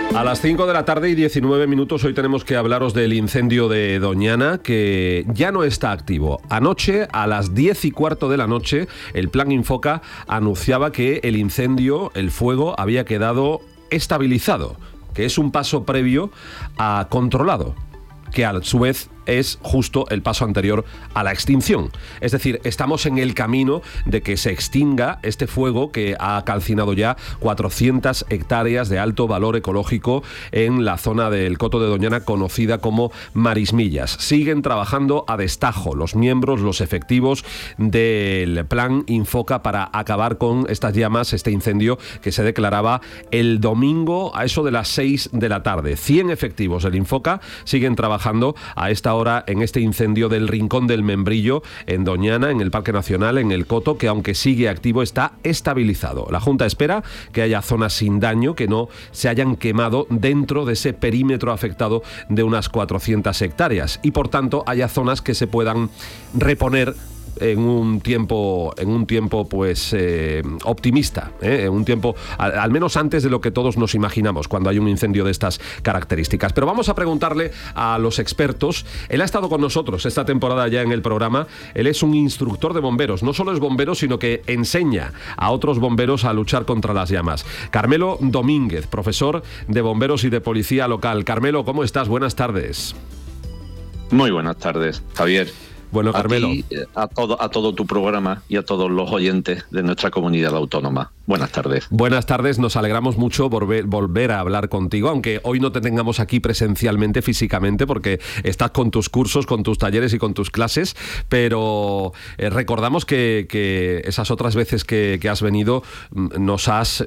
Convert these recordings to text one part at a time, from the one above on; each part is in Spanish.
A las 5 de la tarde y 19 minutos hoy tenemos que hablaros del incendio de Doñana, que ya no está activo. Anoche, a las 10:15 de la noche, el Plan Infoca anunciaba que el incendio, el fuego, había quedado estabilizado, que es un paso previo a controlado, que a su vez es justo el paso anterior a la extinción. Es decir, estamos en el camino de que se extinga este fuego que ha calcinado ya 400 hectáreas de alto valor ecológico en la zona del Coto de Doñana, conocida como Marismillas. Siguen trabajando a destajo los miembros, los efectivos del Plan Infoca para acabar con estas llamas, este incendio que se declaraba el domingo a eso de las 6 de la tarde. 100 efectivos del Infoca siguen trabajando a esta hora en este incendio del Rincón del Membrillo en Doñana, en el Parque Nacional, en el Coto, que aunque sigue activo está estabilizado. La Junta espera que haya zonas sin daño, que no se hayan quemado dentro de ese perímetro afectado de unas 400 hectáreas y por tanto haya zonas que se puedan reponer en un tiempo pues optimista, en un tiempo al menos antes de lo que todos nos imaginamos cuando hay un incendio de estas características. Pero vamos a preguntarle a los expertos. Él ha estado con nosotros esta temporada ya en el programa. Él es un instructor de bomberos, no solo es bombero, sino que enseña a otros bomberos a luchar contra las llamas. Carmelo Domínguez, profesor de bomberos y de policía local. Carmelo, ¿cómo estás? Buenas tardes. Muy buenas tardes, Javier. Bueno, Carmelo, a todo tu programa y a todos los oyentes de nuestra comunidad autónoma. Buenas tardes. Buenas tardes, nos alegramos mucho volver a hablar contigo, aunque hoy no te tengamos aquí presencialmente, físicamente, porque estás con tus cursos, con tus talleres y con tus clases, pero recordamos que esas otras veces que has venido nos has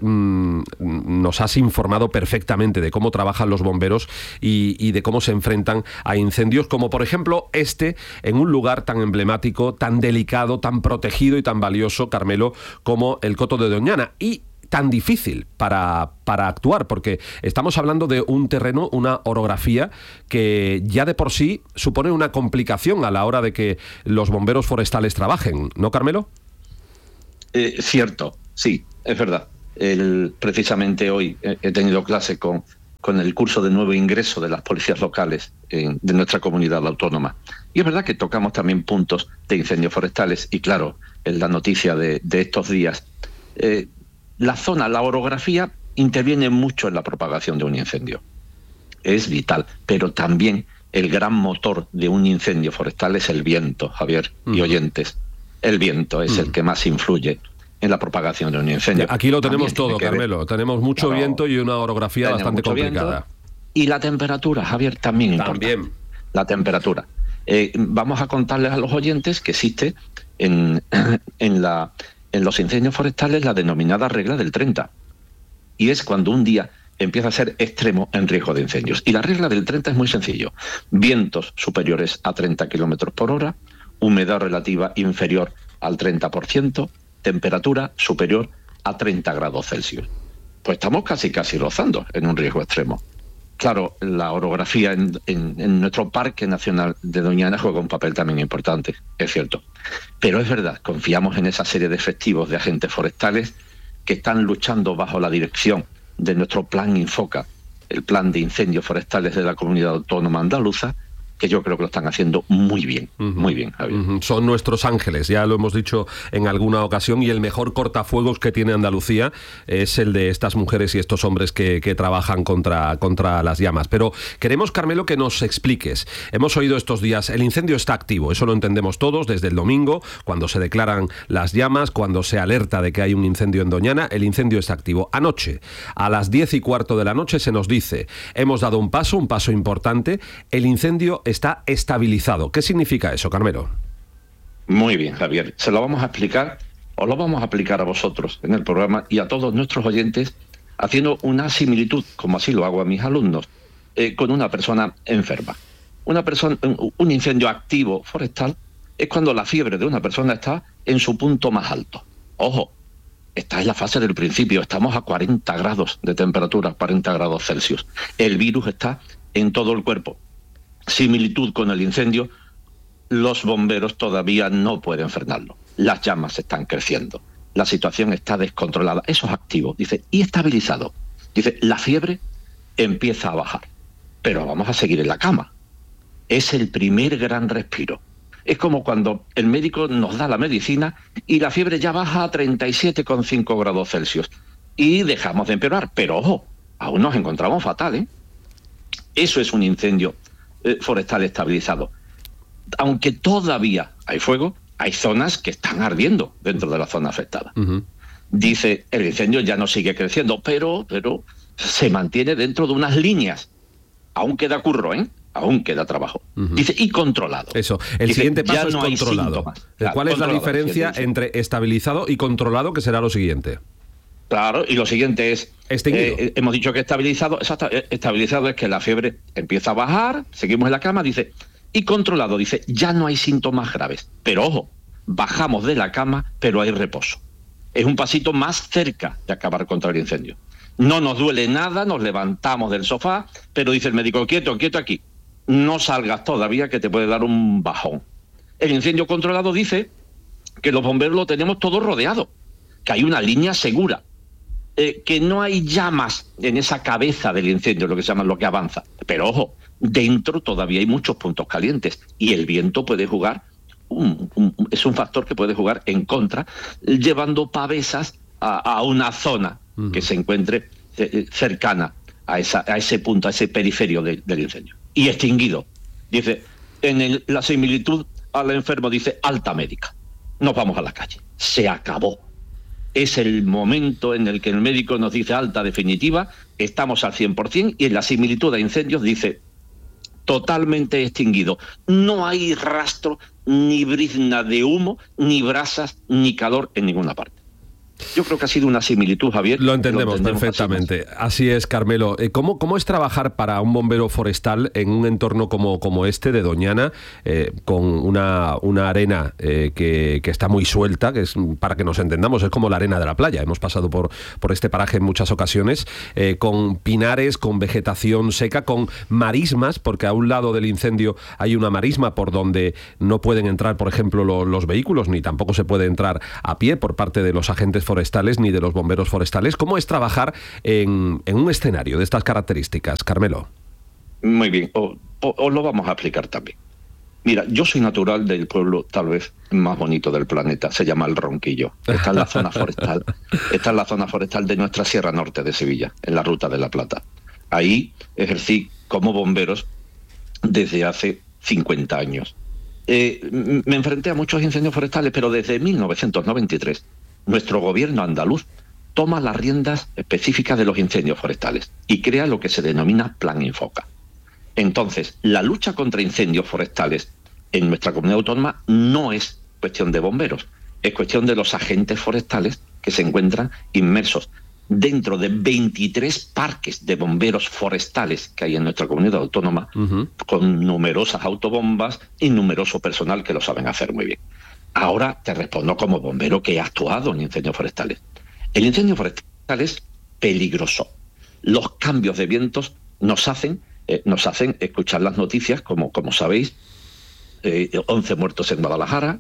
informado perfectamente de cómo trabajan los bomberos y de cómo se enfrentan a incendios, como por ejemplo en un lugar tan emblemático, tan delicado, tan protegido y tan valioso, Carmelo, como el Coto de Doñana, y tan difícil para actuar, porque estamos hablando de un terreno, una orografía que ya de por sí supone una complicación a la hora de que los bomberos forestales trabajen, ¿no, Carmelo? Cierto, sí, es verdad. Precisamente hoy he tenido clase con el curso de nuevo ingreso de las policías locales de nuestra comunidad autónoma. Y es verdad que tocamos también puntos de incendios forestales y claro, en la noticia de estos días, la orografía interviene mucho en la propagación de un incendio. Es vital, pero también el gran motor de un incendio forestal es el viento, Javier y oyentes. El viento es el que más influye en la propagación de un incendio. Aquí lo tenemos todo, Carmelo. Tenemos mucho viento y una orografía bastante complicada. Y la temperatura, Javier, también importa. La temperatura. Vamos a contarles a los oyentes que existe en los incendios forestales la denominada regla del 30. Y es cuando un día empieza a ser extremo en riesgo de incendios. Y la regla del 30 es muy sencillo. Vientos superiores a 30 kilómetros por hora, humedad relativa inferior al 30%, temperatura superior a 30 grados Celsius. Pues estamos casi rozando en un riesgo extremo. Claro, la orografía en nuestro Parque Nacional de Doñana juega un papel también importante, es cierto. Pero es verdad, confiamos en esa serie de efectivos de agentes forestales que están luchando bajo la dirección de nuestro Plan Infoca, el Plan de Incendios Forestales de la Comunidad Autónoma Andaluza, que yo creo que lo están haciendo muy bien, Javier. Son nuestros ángeles, ya lo hemos dicho en alguna ocasión, y el mejor cortafuegos que tiene Andalucía es el de estas mujeres y estos hombres que trabajan contra las llamas. Pero queremos, Carmelo, que nos expliques. Hemos oído estos días, el incendio está activo, eso lo entendemos todos, desde el domingo, cuando se declaran las llamas, cuando se alerta de que hay un incendio en Doñana, el incendio está activo. Anoche, a las 10:15 de la noche, se nos dice, hemos dado un paso importante, el incendio está estabilizado. ¿Qué significa eso, Carmelo? Muy bien, Javier. Se lo vamos a explicar, o lo vamos a aplicar a vosotros en el programa y a todos nuestros oyentes, haciendo una similitud, como así lo hago a mis alumnos, con una persona enferma. Un incendio activo forestal es cuando la fiebre de una persona está en su punto más alto. Ojo, esta es la fase del principio, estamos a 40 grados de temperatura, 40 grados Celsius. El virus está en todo el cuerpo. Similitud con el incendio, los bomberos todavía no pueden frenarlo. Las llamas están creciendo. La situación está descontrolada. Eso es activo. Dice, y estabilizado. Dice, la fiebre empieza a bajar. Pero vamos a seguir en la cama. Es el primer gran respiro. Es como cuando el médico nos da la medicina y la fiebre ya baja a 37,5 grados Celsius y dejamos de empeorar. Pero ojo, aún nos encontramos fatal, ¿eh? Eso es un incendio forestal estabilizado. Aunque todavía hay fuego, hay zonas que están ardiendo dentro de la zona afectada. Dice, el incendio ya no sigue creciendo, pero se mantiene dentro de unas líneas. Aún queda curro, ¿eh? Aún queda trabajo. Dice, y controlado. Eso, el dice, siguiente paso es no controlado. ¿Cuál es la diferencia entre estabilizado y controlado, que será lo siguiente? Claro, y lo siguiente es... hemos dicho que estabilizado es que la fiebre empieza a bajar, seguimos en la cama, dice, y controlado, dice, ya no hay síntomas graves. Pero ojo, bajamos de la cama, pero hay reposo. Es un pasito más cerca de acabar contra el incendio. No nos duele nada, nos levantamos del sofá, pero dice el médico, quieto aquí. No salgas todavía, que te puede dar un bajón. El incendio controlado dice que los bomberos lo tenemos todo rodeado, que hay una línea segura, que no hay llamas en esa cabeza del incendio, lo que se llama lo que avanza. Pero ojo, dentro todavía hay muchos puntos calientes y el viento puede jugar, es un factor que puede jugar en contra, llevando pavesas a una zona que se encuentre cercana a ese punto, a ese periferio del incendio. Y extinguido. Dice, la similitud al enfermo dice alta médica. Nos vamos a la calle. Se acabó. Es el momento en el que el médico nos dice alta definitiva, estamos al 100%, y en la similitud a incendios dice totalmente extinguido. No hay rastro, ni brizna de humo, ni brasas, ni calor en ninguna parte. Yo creo que ha sido una similitud, Javier. Lo entendemos perfectamente. Así es, Carmelo. ¿Cómo es trabajar para un bombero forestal en un entorno como este de Doñana, con una arena que está muy suelta, que es, para que nos entendamos, es como la arena de la playa? Hemos pasado por este paraje en muchas ocasiones, con pinares, con vegetación seca, con marismas, porque a un lado del incendio hay una marisma por donde no pueden entrar, por ejemplo, los vehículos, ni tampoco se puede entrar a pie por parte de los agentes forestales ni de los bomberos forestales. ¿Cómo es trabajar en un escenario de estas características, Carmelo? Muy bien, os lo vamos a explicar también. Mira, yo soy natural del pueblo tal vez más bonito del planeta, se llama El Ronquillo. Está en la zona forestal, de nuestra Sierra Norte de Sevilla, en la Ruta de la Plata. Ahí ejercí como bomberos desde hace 50 años. Me enfrenté a muchos incendios forestales, pero desde 1993 nuestro gobierno andaluz toma las riendas específicas de los incendios forestales y crea lo que se denomina Plan Infoca. Entonces, la lucha contra incendios forestales en nuestra comunidad autónoma no es cuestión de bomberos, es cuestión de los agentes forestales que se encuentran inmersos dentro de 23 parques de bomberos forestales que hay en nuestra comunidad autónoma, con numerosas autobombas y numeroso personal que lo saben hacer muy bien. Ahora te respondo como bombero que he actuado en incendios forestales. El incendio forestal es peligroso. Los cambios de vientos nos hacen escuchar las noticias, como sabéis, 11 muertos en Guadalajara,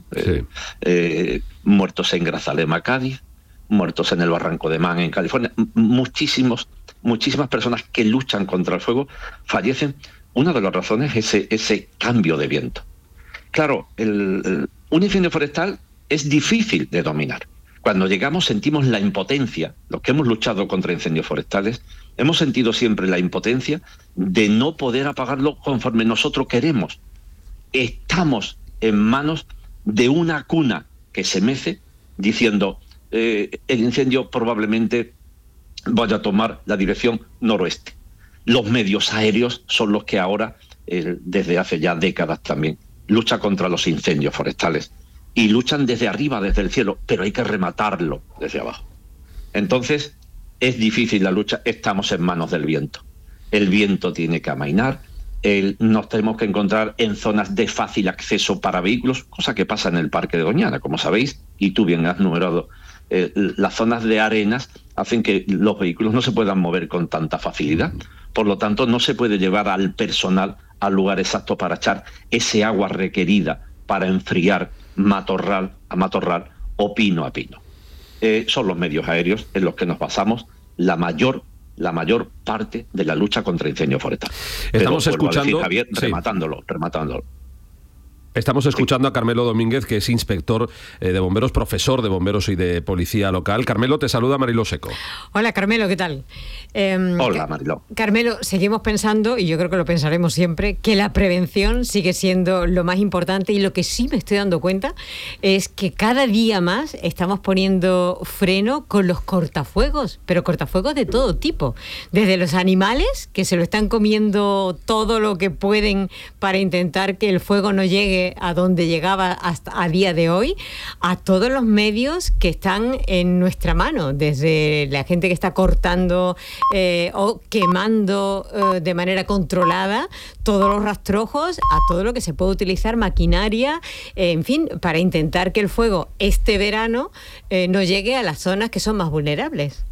muertos en Grazalema, Cádiz, muertos en el Barranco de Man, en California. Muchísimas personas que luchan contra el fuego fallecen. Una de las razones es ese cambio de viento. Claro, un incendio forestal es difícil de dominar. Cuando llegamos sentimos la impotencia. Los que hemos luchado contra incendios forestales hemos sentido siempre la impotencia de no poder apagarlo conforme nosotros queremos. Estamos en manos de una cuna que se mece diciendo el incendio probablemente vaya a tomar la dirección noroeste. Los medios aéreos son los que ahora, desde hace ya décadas también, luchan contra los incendios forestales y luchan desde arriba, desde el cielo, pero hay que rematarlo desde abajo. Entonces, es difícil la lucha, estamos en manos del viento. El viento tiene que amainar, nos tenemos que encontrar en zonas de fácil acceso para vehículos, cosa que pasa en el Parque de Doñana, como sabéis, y tú bien has numerado, las zonas de arenas hacen que los vehículos no se puedan mover con tanta facilidad. Por lo tanto, no se puede llevar al personal al lugar exacto para echar ese agua requerida para enfriar matorral a matorral o pino a pino. Son los medios aéreos en los que nos basamos la mayor la mayor parte de la lucha contra incendios forestales. Estamos escuchando, Javier, rematándolo. Estamos escuchando a Carmelo Domínguez, que es inspector de bomberos, profesor de bomberos y de policía local. Carmelo, te saluda Mariló Seco. Hola, Carmelo, ¿qué tal? Hola, Mariló. Carmelo, seguimos pensando, y yo creo que lo pensaremos siempre, que la prevención sigue siendo lo más importante, y lo que sí me estoy dando cuenta es que cada día más estamos poniendo freno con los cortafuegos, pero cortafuegos de todo tipo, desde los animales, que se lo están comiendo todo lo que pueden para intentar que el fuego no llegue a donde llegaba hasta a día de hoy, a todos los medios que están en nuestra mano, desde la gente que está cortando o quemando de manera controlada todos los rastrojos, a todo lo que se puede utilizar, maquinaria, en fin, para intentar que el fuego este verano no llegue a las zonas que son más vulnerables.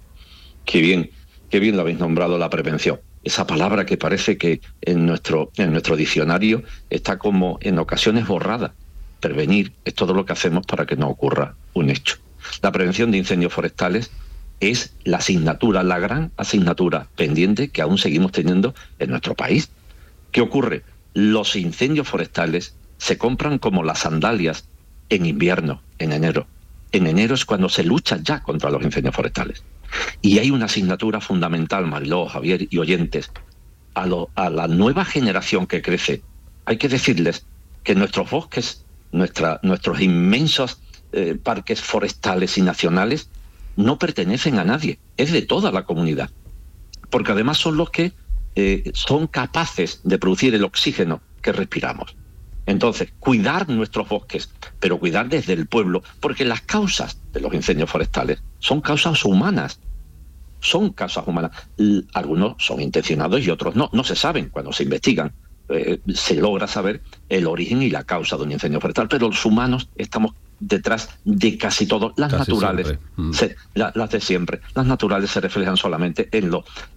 Qué bien lo habéis nombrado, la prevención. Esa palabra que parece que en nuestro diccionario está como en ocasiones borrada. Prevenir es todo lo que hacemos para que no ocurra un hecho. La prevención de incendios forestales es la asignatura, la gran asignatura pendiente que aún seguimos teniendo en nuestro país. ¿Qué ocurre? Los incendios forestales se compran como las sandalias en invierno, en enero. En enero es cuando se lucha ya contra los incendios forestales. Y hay una asignatura fundamental, Mariló, Javier y oyentes, a la nueva generación que crece. Hay que decirles que nuestros bosques, nuestros inmensos parques forestales y nacionales no pertenecen a nadie, es de toda la comunidad. Porque además son los que son capaces de producir el oxígeno que respiramos. Entonces, cuidar nuestros bosques, pero cuidar desde el pueblo, porque las causas de los incendios forestales son causas humanas. Son causas humanas. Algunos son intencionados y otros no. No se saben cuando se investigan. Se logra saber el origen y la causa de un incendio forestal, pero los humanos estamos detrás de casi todo. Las casi naturales, las de siempre, las naturales se reflejan solamente en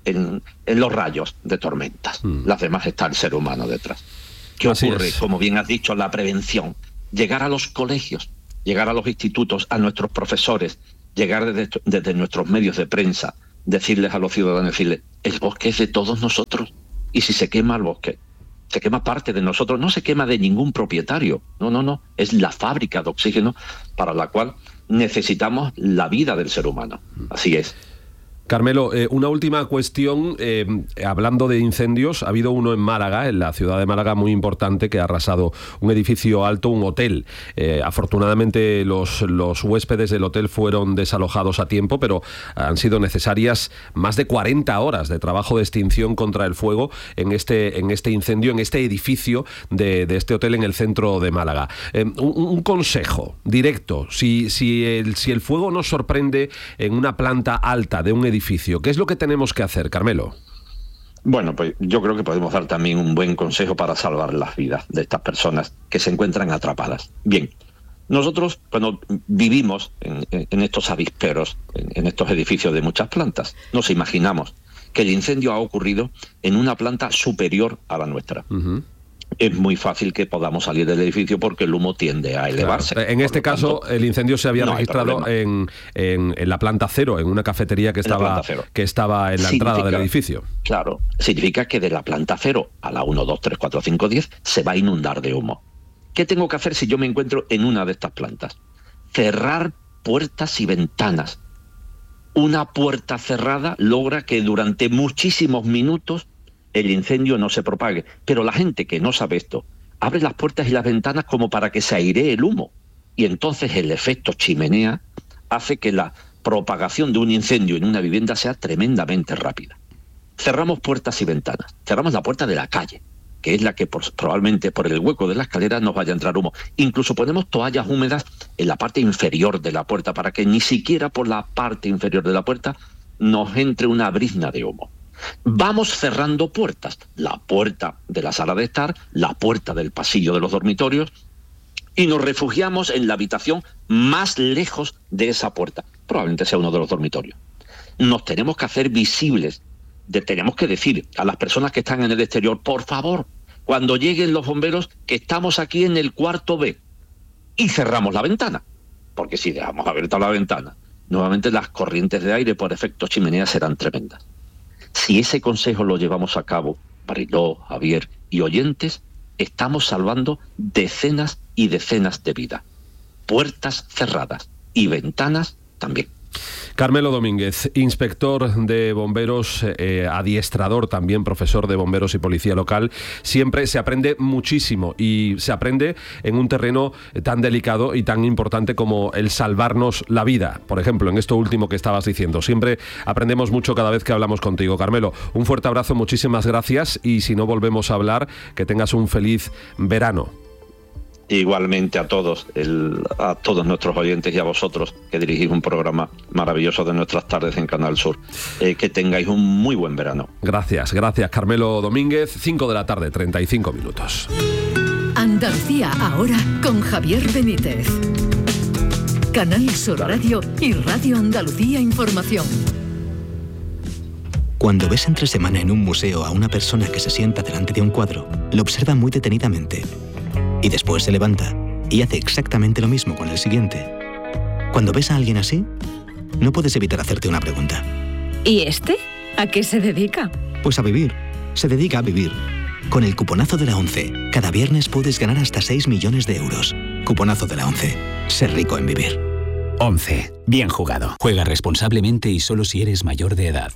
los rayos de tormentas. Las demás está el ser humano detrás. ¿Qué ocurre? Como bien has dicho, la prevención. Llegar a los colegios, llegar a los institutos, a nuestros profesores, llegar desde nuestros medios de prensa, decirles a los ciudadanos, decirles, el bosque es de todos nosotros. Y si se quema el bosque, se quema parte de nosotros, no se quema de ningún propietario. No. Es la fábrica de oxígeno para la cual necesitamos la vida del ser humano. Así es. Carmelo, una última cuestión, hablando de incendios, ha habido uno en Málaga, en la ciudad de Málaga, muy importante, que ha arrasado un edificio alto, un hotel. Afortunadamente los huéspedes del hotel fueron desalojados a tiempo, pero han sido necesarias más de 40 horas de trabajo de extinción contra el fuego en este incendio, en este edificio de este hotel en el centro de Málaga. Un consejo directo, si el fuego nos sorprende en una planta alta de un edificio, ¿qué es lo que tenemos que hacer, Carmelo? Bueno, pues yo creo que podemos dar también un buen consejo para salvar las vidas de estas personas que se encuentran atrapadas. Bien, nosotros cuando vivimos en estos avisperos, en estos edificios de muchas plantas, nos imaginamos que el incendio ha ocurrido en una planta superior a la nuestra. Uh-huh. Es muy fácil que podamos salir del edificio porque el humo tiende a elevarse. Claro. En este caso, el incendio se había registrado en la planta cero, en una cafetería que estaba en la entrada del edificio. Claro, significa que de la planta cero a la 1, 2, 3, 4, 5, 10 se va a inundar de humo. ¿Qué tengo que hacer si yo me encuentro en una de estas plantas? Cerrar puertas y ventanas. Una puerta cerrada logra que durante muchísimos minutos el incendio no se propague. Pero la gente que no sabe esto, abre las puertas y las ventanas como para que se airee el humo. Y entonces el efecto chimenea hace que la propagación de un incendio en una vivienda sea tremendamente rápida. Cerramos puertas y ventanas. Cerramos la puerta de la calle, que es la que probablemente por el hueco de la escalera nos vaya a entrar humo. Incluso ponemos toallas húmedas en la parte inferior de la puerta para que ni siquiera por la parte inferior de la puerta nos entre una brizna de humo. Vamos cerrando puertas, la puerta de la sala de estar, la puerta del pasillo de los dormitorios, y nos refugiamos en la habitación más lejos de esa puerta, probablemente sea uno de los dormitorios. Nos tenemos que hacer visibles, tenemos que decir a las personas que están en el exterior, por favor, cuando lleguen los bomberos, que estamos aquí en el cuarto B, y cerramos la ventana, porque si dejamos abierta la ventana, nuevamente las corrientes de aire por efecto chimenea serán tremendas. Si ese consejo lo llevamos a cabo, Mariló, Javier y oyentes, estamos salvando decenas y decenas de vidas. Puertas cerradas y ventanas también. Carmelo Domínguez, inspector de bomberos, adiestrador también, profesor de bomberos y policía local. Siempre se aprende muchísimo y se aprende en un terreno tan delicado y tan importante como el salvarnos la vida. Por ejemplo, en esto último que estabas diciendo. Siempre aprendemos mucho cada vez que hablamos contigo. Carmelo, un fuerte abrazo, muchísimas gracias y si no volvemos a hablar, que tengas un feliz verano. Igualmente a todos nuestros oyentes y a vosotros que dirigís un programa maravilloso de nuestras tardes en Canal Sur. Que tengáis un muy buen verano. Gracias, Carmelo Domínguez, 5 de la tarde, 35 minutos. Andalucía ahora con Javier Benítez. Canal Sur Radio y Radio Andalucía Información. Cuando ves entre semana en un museo a una persona que se sienta delante de un cuadro, lo observa muy detenidamente. Y después se levanta y hace exactamente lo mismo con el siguiente. Cuando ves a alguien así, no puedes evitar hacerte una pregunta. ¿Y este? ¿A qué se dedica? Pues a vivir. Se dedica a vivir. Con el cuponazo de la ONCE, cada viernes puedes ganar hasta 6 millones de euros. Cuponazo de la ONCE. Ser rico en vivir. ONCE. Bien jugado. Juega responsablemente y solo si eres mayor de edad.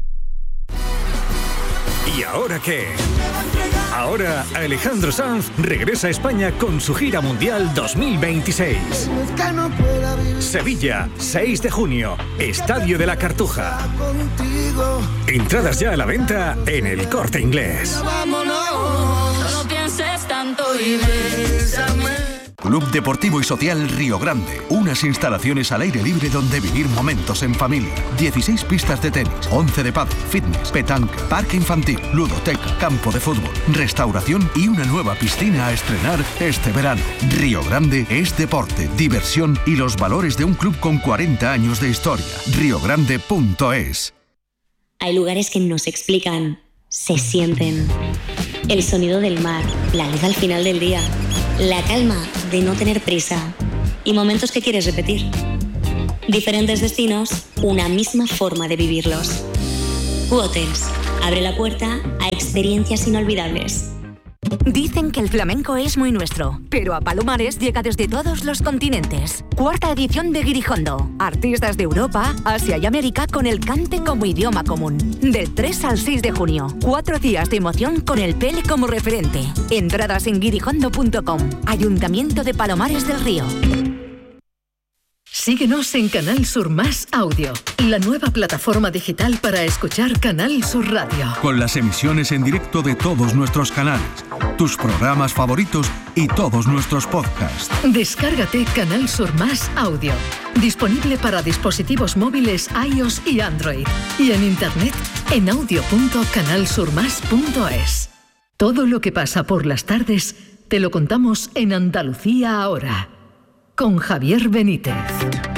¿Y ahora qué? Ahora Alejandro Sanz regresa a España con su gira mundial 2026. Sevilla, 6 de junio, Estadio de la Cartuja. Entradas ya a la venta en El Corte Inglés. No pienses tanto y bésame. Club Deportivo y Social Río Grande. Unas instalaciones al aire libre donde vivir momentos en familia. 16 pistas de tenis, 11 de pádel, fitness, petanca, parque infantil, ludoteca, campo de fútbol, restauración y una nueva piscina a estrenar este verano. Río Grande es deporte, diversión y los valores de un club con 40 años de historia. riogrande.es. Hay lugares que no se explican, se sienten. El sonido del mar, la luz al final del día, la calma de no tener prisa y momentos que quieres repetir. Diferentes destinos, una misma forma de vivirlos. Q-Hotels abre la puerta a experiencias inolvidables. Dicen que el flamenco es muy nuestro, pero a Palomares llega desde todos los continentes. 4ª edición de Guirijondo. Artistas de Europa, Asia y América con el cante como idioma común. Del 3 al 6 de junio. 4 días de emoción con el Pele como referente. Entradas en guirijondo.com. Ayuntamiento de Palomares del Río. Síguenos en Canal Sur Más Audio, la nueva plataforma digital para escuchar Canal Sur Radio. Con las emisiones en directo de todos nuestros canales, tus programas favoritos y todos nuestros podcasts. Descárgate Canal Sur Más Audio, disponible para dispositivos móviles iOS y Android, y en internet en audio.canalsurmas.es. Todo lo que pasa por las tardes te lo contamos en Andalucía ahora, con Javier Benítez.